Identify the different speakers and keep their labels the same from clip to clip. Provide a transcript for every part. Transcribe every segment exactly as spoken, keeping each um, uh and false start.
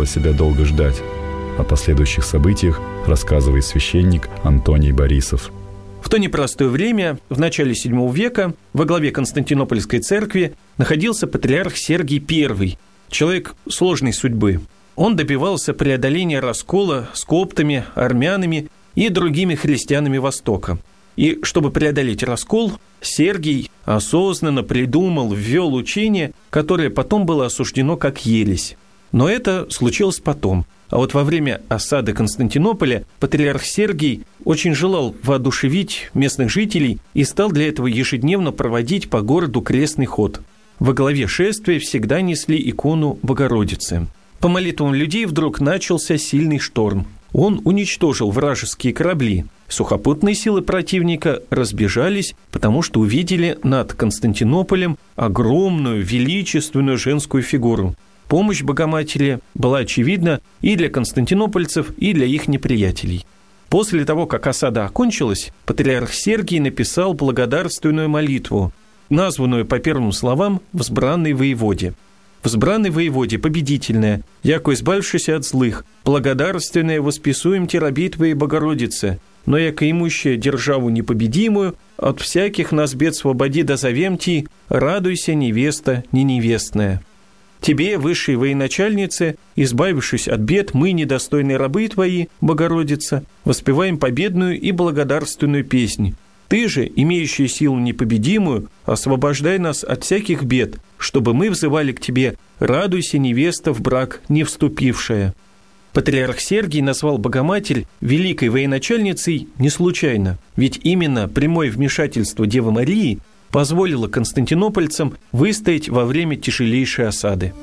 Speaker 1: заставила себя долго ждать. О последующих событиях рассказывает священник Антоний Борисов.
Speaker 2: В то непростое время, в начале седьмого века, во главе Константинопольской церкви находился патриарх Сергий Первый, человек сложной судьбы. Он добивался преодоления раскола с коптами, армянами и другими христианами Востока. И чтобы преодолеть раскол, Сергий осознанно придумал, ввел учение, которое потом было осуждено как ересь. Но это случилось потом. А вот во время осады Константинополя патриарх Сергий очень желал воодушевить местных жителей и стал для этого ежедневно проводить по городу крестный ход. Во главе шествия всегда несли икону Богородицы. По молитвам людей вдруг начался сильный шторм. Он уничтожил вражеские корабли. Сухопутные силы противника разбежались, потому что увидели над Константинополем огромную, величественную женскую фигуру. Помощь Богоматери была очевидна и для константинопольцев, и для их неприятелей. После того, как осада окончилась, патриарх Сергий написал благодарственную молитву, названную по первым словам «Взбранный воеводе». «Взбранный воеводе, победительная, яко избавившийся от злых, благодарственная восписуем те раби Твоей Богородице, но яко имущая державу непобедимую, от всяких нас бед свободи да зовем Ти, радуйся, невеста, не невестная. Тебе, высшей военачальнице, избавившись от бед, мы, недостойные рабы Твои, Богородица, воспеваем победную и благодарственную песнь. Ты же, имеющая силу непобедимую, освобождай нас от всяких бед, чтобы мы взывали к Тебе: радуйся, невеста в брак не вступившая». Патриарх Сергий назвал Богоматерь великой военачальницей не случайно, ведь именно прямое вмешательство Девы Марии позволило константинопольцам выстоять во время тяжелейшей осады.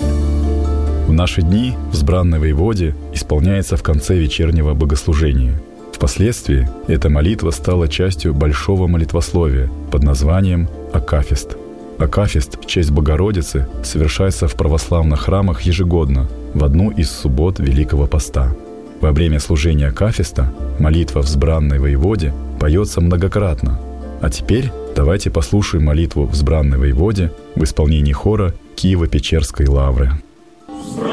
Speaker 1: В наши дни «Взбранный воеводе» исполняется в конце вечернего богослужения. Впоследствии эта молитва стала частью большого молитвословия под названием «Акафист». Акафист в честь Богородицы совершается в православных храмах ежегодно, в одну из суббот Великого Поста. Во время служения Акафиста молитва «Взбранной воеводе» поется многократно. А теперь давайте послушаем молитву «Взбранной воеводе» в исполнении хора Киево-Печерской лавры.